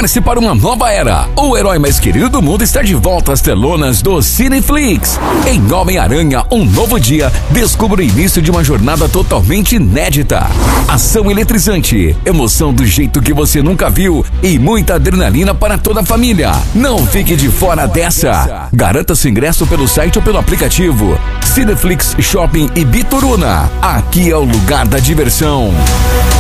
Prepare-se para uma nova era. O herói mais querido do mundo está de volta às telonas do Cineflix. Em Homem-Aranha, um novo dia, descubra o início de uma jornada totalmente inédita. Ação eletrizante, emoção do jeito que você nunca viu e muita adrenalina para toda a família. Não fique de fora dessa. Garanta seu ingresso pelo site ou pelo aplicativo. Cineflix Shopping e Bituruna. Aqui é o lugar da diversão.